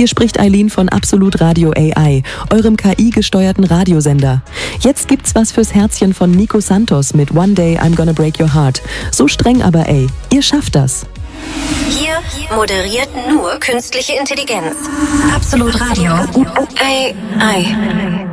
Hier spricht Eileen von Absolut Radio AI, eurem KI-gesteuerten Radiosender. Jetzt gibt's was fürs Herzchen von Nico Santos mit One Day I'm Gonna Break Your Heart. So streng aber ey, ihr schafft das. Hier moderiert nur künstliche Intelligenz. Absolut Radio AI.